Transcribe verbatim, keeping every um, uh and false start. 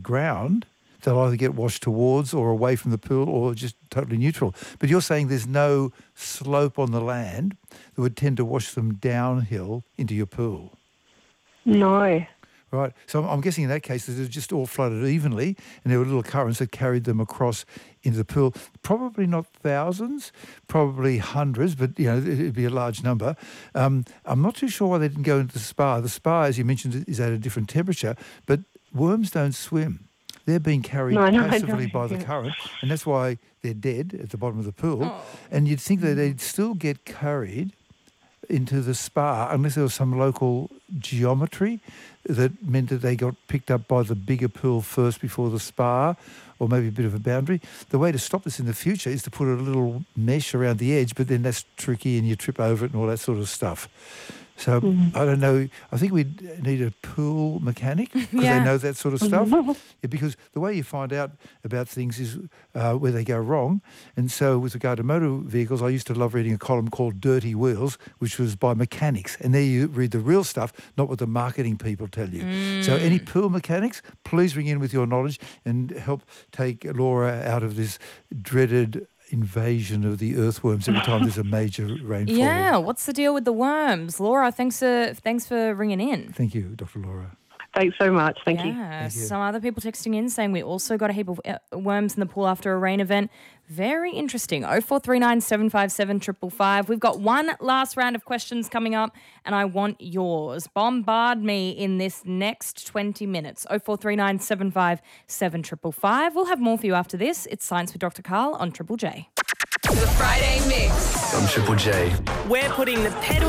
ground, they'll either get washed towards or away from the pool or just totally neutral. But you're saying there's no slope on the land that would tend to wash them downhill into your pool. No. Right. So I'm guessing in that case that it just all flooded evenly and there were little currents that carried them across into the pool. Probably not thousands, probably hundreds, but, you know, it'd be a large number. Um, I'm not too sure why they didn't go into the spa. The spa, as you mentioned, is at a different temperature, but worms don't swim. They're being carried no, no, passively by the current, and that's why they're dead at the bottom of the pool. Oh. And you'd think that they'd still get carried into the spa unless there was some local geometry that meant that they got picked up by the bigger pool first before the spa, or maybe a bit of a boundary. The way to stop this in the future is to put a little mesh around the edge, but then that's tricky and you trip over it and all that sort of stuff. So, mm. I don't know, I think we need a pool mechanic because yeah. they know that sort of stuff. Yeah, because the way you find out about things is uh, where they go wrong. And so with regard to motor vehicles, I used to love reading a column called Dirty Wheels, which was by mechanics. And there you read the real stuff, not what the marketing people tell you. Mm. So any pool mechanics, please ring in with your knowledge and help take Laura out of this dreaded invasion of the earthworms every time there's a major rainfall. Yeah, what's the deal with the worms? Laura, thanks for thanks for ringing in. Thank you, Doctor Laura. Thanks so much. Thank yeah. you. Yeah, Thank you. Some other people texting in saying we also got a heap of worms in the pool after a rain event. Very interesting. oh four three nine, seven five seven, five five five. We've got one last round of questions coming up and I want yours. Bombard me in this next twenty minutes. oh four three nine, seven five seven, five five five. We'll have more for you after this. It's Science with Doctor Karl on Triple J. The Friday Mix. On Triple J. We're putting the pedal